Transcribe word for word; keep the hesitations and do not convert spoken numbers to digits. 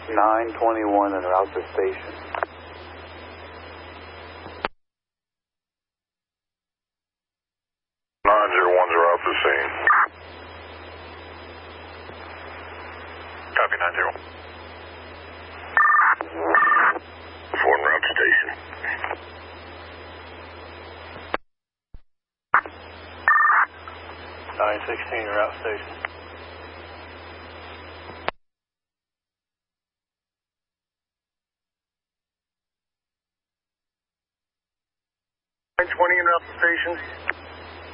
nine twenty-one en route to station. nine zero ones are out to scene. Copy nine zero. four en route to station. nine sixteen route station. nine twenty en route to station.